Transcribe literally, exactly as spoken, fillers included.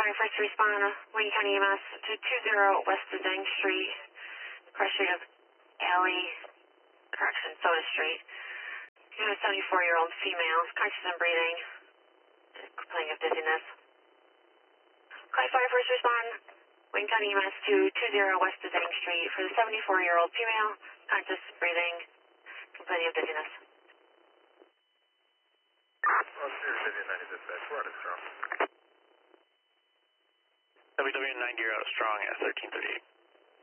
five, first respond, Wayne County E M S to two zero West of Zhang Street, cross street of Alley, correction, Soda Street. You have a seventy-four-year-old female, conscious and breathing, complaining of dizziness. Class five, first respond, Wayne County E M S to two zero West of Zhang Street for the seventy-four-year-old female, conscious, breathing, complaining of dizziness. Oh, Sirius City ninety dispatch, we're out of strong. W W ninety, you're out of strong at thirteen thirty-eight.